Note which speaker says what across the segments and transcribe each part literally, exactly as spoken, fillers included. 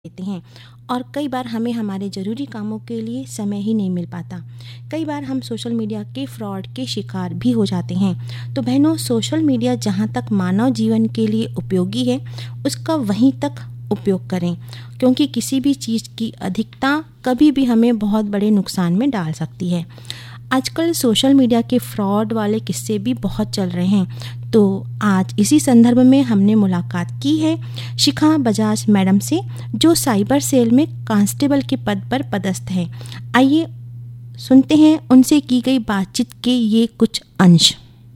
Speaker 1: देते हैं और कई बार हमें हमारे ज़रूरी कामों के लिए समय ही नहीं मिल पाता। कई बार हम सोशल मीडिया के फ्रॉड के शिकार भी हो जाते हैं। तो बहनों, सोशल मीडिया जहाँ तक मानव जीवन के लिए उपयोगी है, उसका वहीं तक उपयोग करें, क्योंकि किसी भी चीज़ की अधिकता कभी भी हमें बहुत बड़े नुकसान में डाल सकती है। आजकल सोशल मीडिया के फ्रॉड वाले किस्से भी बहुत चल रहे हैं। तो आज इसी संदर्भ में हमने मुलाकात की है शिखा बजाज मैडम से, जो साइबर सेल में कांस्टेबल के पद पर पदस्थ हैं। आइए सुनते हैं उनसे की गई बातचीत के ये कुछ अंश।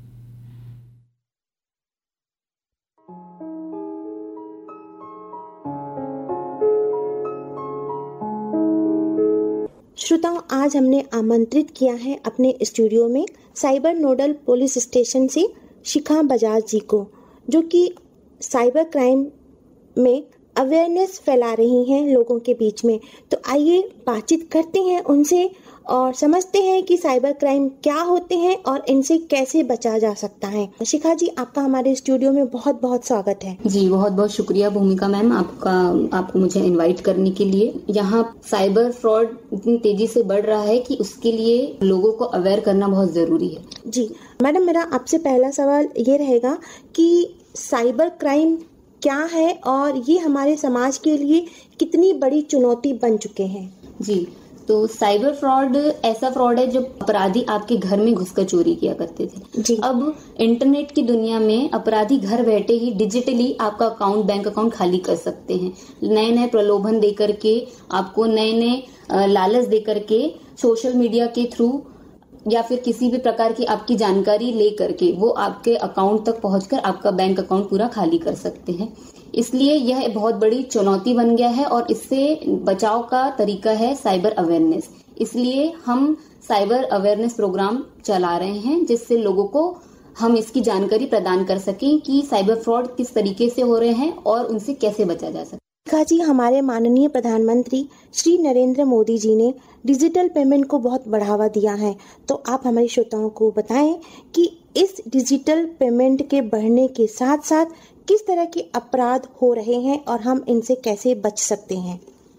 Speaker 1: श्रोताओं, आज हमने आमंत्रित किया है अपने स्टूडियो में साइबर नोडल पुलिस स्टेशन से शिखा बजाज जी को, जो कि साइबर क्राइम में अवेयरनेस फैला रही हैं लोगों के बीच में। तो आइए बातचीत करते हैं उनसे और समझते हैं कि साइबर क्राइम क्या होते हैं और इनसे कैसे बचा जा सकता है। शिखा जी, आपका हमारे स्टूडियो में बहुत बहुत स्वागत है।
Speaker 2: जी, बहुत बहुत शुक्रिया भूमिका मैम, आपका आपको मुझे इनवाइट करने के लिए। यहाँ साइबर फ्रॉड इतनी तेजी से बढ़ रहा है कि उसके लिए लोगों को अवेयर करना बहुत जरूरी है।
Speaker 1: जी मैडम, मेरा आपसे पहला सवाल ये रहेगा कि साइबर क्राइम क्या है और ये हमारे समाज के लिए कितनी बड़ी चुनौती बन चुके हैं।
Speaker 2: जी, तो साइबर फ्रॉड ऐसा फ्रॉड है जो अपराधी आपके घर में घुसकर चोरी किया करते थे।
Speaker 1: जी।
Speaker 2: अब इंटरनेट की दुनिया में अपराधी घर बैठे ही डिजिटली आपका अकाउंट, बैंक अकाउंट खाली कर सकते हैं। नए नए प्रलोभन दे करके, आपको नए नए लालच दे करके, सोशल मीडिया के थ्रू या फिर किसी भी प्रकार की आपकी जानकारी ले करके वो आपके अकाउंट तक पहुंचकर आपका बैंक अकाउंट पूरा खाली कर सकते हैं। इसलिए यह बहुत बड़ी चुनौती बन गया है और इससे बचाव का तरीका है साइबर अवेयरनेस। इसलिए हम साइबर अवेयरनेस प्रोग्राम चला रहे हैं, जिससे लोगों को हम इसकी जानकारी प्रदान कर सकें कि साइबर फ्रॉड किस तरीके से हो रहे हैं और उनसे कैसे बचा जा सकता है।
Speaker 1: शिखा जी, हमारे माननीय प्रधानमंत्री श्री नरेंद्र मोदी जी ने डिजिटल पेमेंट को बहुत बढ़ावा दिया है। तो आप हमारे श्रोताओं को बताएं कि इस डिजिटल पेमेंट के बढ़ने के साथ साथ किस तरह के अपराध हो रहे हैं और हम इनसे कैसे बच सकते हैं।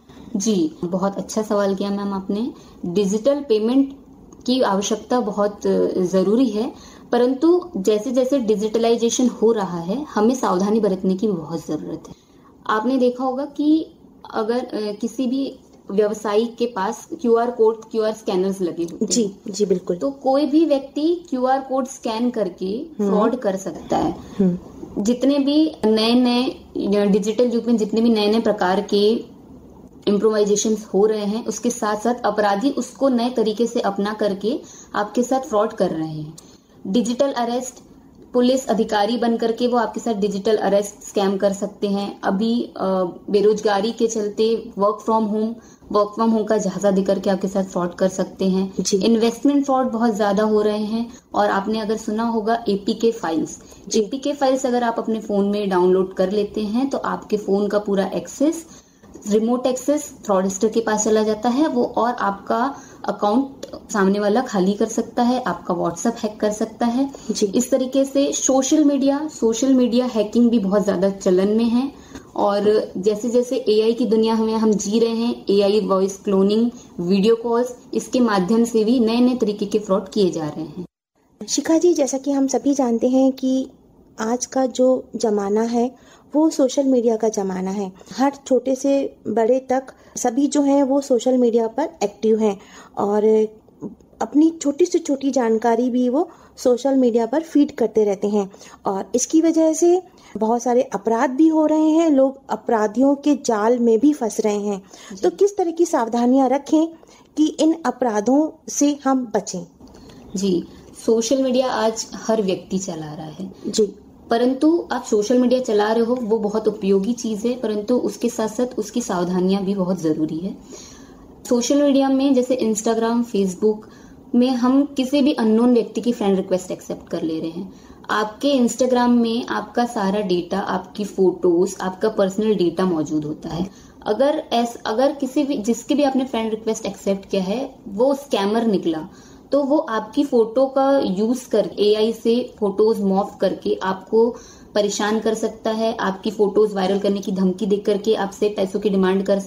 Speaker 2: जी, बहुत अच्छा सवाल किया मैम आपने। डिजिटल पेमेंट की आवश्यकता बहुत जरूरी है, परंतु जैसे जैसे डिजिटलाइजेशन हो रहा है, हमें सावधानी बरतने की बहुत जरूरत है। आपने देखा होगा कि अगर किसी भी व्यवसायी के पास क्यूआर कोड, क्यूआर स्कैनर्स लगे होते हैं।
Speaker 1: जी जी बिल्कुल।
Speaker 2: तो कोई भी व्यक्ति क्यूआर कोड स्कैन करके फ्रॉड कर सकता है। जितने भी नए नए डिजिटल युग में जितने भी नए नए प्रकार के इम्प्रोवाइजेशन हो रहे हैं, उसके साथ साथ अपराधी उसको नए तरीके से अपना करके आपके साथ फ्रॉड कर रहे हैं। डिजिटल अरेस्ट, पुलिस अधिकारी बन करके वो आपके साथ डिजिटल अरेस्ट स्कैम कर सकते हैं। अभी बेरोजगारी के चलते work from home work from home का जहाजा देकर के आपके साथ फ्रॉड कर सकते हैं। इन्वेस्टमेंट फ्रॉड बहुत ज्यादा हो रहे हैं और आपने अगर सुना होगा एपीके फाइल्स। एपीके फाइल्स अगर आप अपने फोन में डाउनलोड कर लेते हैं तो आपके फोन का पूरा एक्सेस, रिमोट एक्सेस फ्रॉडस्टर के पास चला जाता है वो, और आपका अकाउंट सामने वाला खाली कर सकता है, आपका व्हाट्सएप हैक कर सकता है। इस तरीके से social media social media hacking भी बहुत ज्यादा चलन में है। और जैसे जैसे एआई की दुनिया में हम जी रहे हैं, AI voice cloning, video calls, इसके माध्यम से भी नए नए तरीके के फ्रॉड किए जा रहे हैं।
Speaker 1: शिखा जी, जैसा कि हम सभी जानते हैं कि आज का जो जमाना है वो सोशल मीडिया का जमाना है। हर छोटे से बड़े तक सभी जो हैं वो सोशल मीडिया पर एक्टिव हैं और अपनी छोटी से छोटी जानकारी भी वो सोशल मीडिया पर फीड करते रहते हैं और इसकी वजह से बहुत सारे अपराध भी हो रहे हैं। लोग अपराधियों के जाल में भी फंस रहे हैं। तो किस तरह की सावधानियां रखें कि इन अपराधों से हम बचें।
Speaker 2: जी, सोशल मीडिया आज हर व्यक्ति चला रहा है।
Speaker 1: जी,
Speaker 2: परंतु आप सोशल मीडिया चला रहे हो वो बहुत उपयोगी चीज है, परंतु उसके साथ साथ उसकी सावधानियां भी बहुत जरूरी है। सोशल मीडिया में जैसे इंस्टाग्राम, फेसबुक में हम किसी भी अननोन व्यक्ति की फ्रेंड रिक्वेस्ट एक्सेप्ट कर ले रहे हैं। आपके इंस्टाग्राम में आपका सारा डेटा, आपकी फोटोज, आपका पर्सनल डेटा मौजूद होता है। अगर ऐस अगर किसी भी जिसकी भी आपने फ्रेंड रिक्वेस्ट एक्सेप्ट किया है वो स्कैमर निकला, तो वो आपकी फोटो का यूज कर एआई से फोटोज मॉर्फ करके आपको परेशान कर सकता है, आपकी फोटोज वायरल करने की धमकी दे करके आपसे पैसों की डिमांड कर